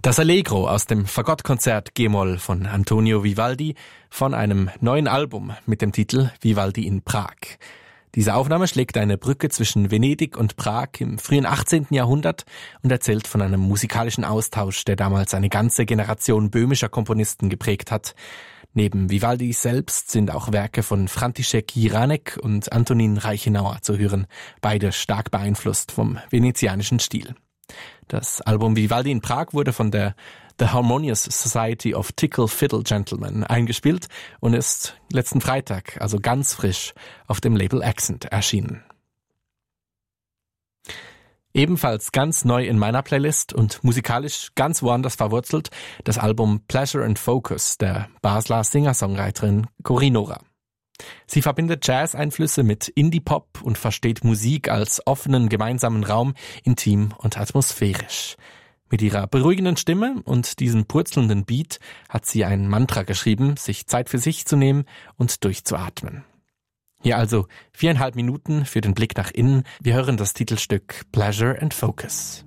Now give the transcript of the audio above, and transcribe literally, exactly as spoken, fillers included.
Das Allegro aus dem Fagottkonzert G-Moll von Antonio Vivaldi von einem neuen Album mit dem Titel Vivaldi in Prag. Diese Aufnahme schlägt eine Brücke zwischen Venedig und Prag im frühen achtzehnten Jahrhundert und erzählt von einem musikalischen Austausch, der damals eine ganze Generation böhmischer Komponisten geprägt hat. Neben Vivaldi selbst sind auch Werke von František Jiránek und Antonín Reichenauer zu hören, beide stark beeinflusst vom venezianischen Stil. Das Album Vivaldi in Prag wurde von der The Harmonious Society of Tickle Fiddle Gentlemen eingespielt und ist letzten Freitag, also ganz frisch, auf dem Label Accent erschienen. Ebenfalls ganz neu in meiner Playlist und musikalisch ganz woanders verwurzelt, das Album Pleasure and Focus der Basler Singer-Songwriterin Corinne Nora. Sie verbindet Jazz-Einflüsse mit Indie-Pop und versteht Musik als offenen gemeinsamen Raum, intim und atmosphärisch. Mit ihrer beruhigenden Stimme und diesem purzelnden Beat hat sie ein Mantra geschrieben, sich Zeit für sich zu nehmen und durchzuatmen. Hier also viereinhalb Minuten für den Blick nach innen. Wir hören das Titelstück Pleasure and Focus.